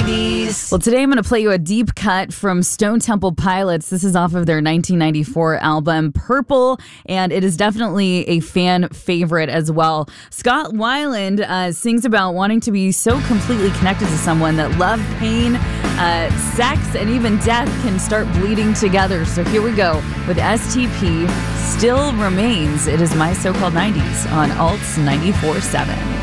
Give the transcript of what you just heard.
90s. Well, today I'm going to play you a deep cut from Stone Temple Pilots. This is off of their 1994 album, Purple, and it is definitely a fan favorite as well. Scott Weiland sings about wanting to be so completely connected to someone that love, pain, sex, and even death can start bleeding together. So here we go with STP, Still Remains. It is My So-Called 90s on Alts 94.7.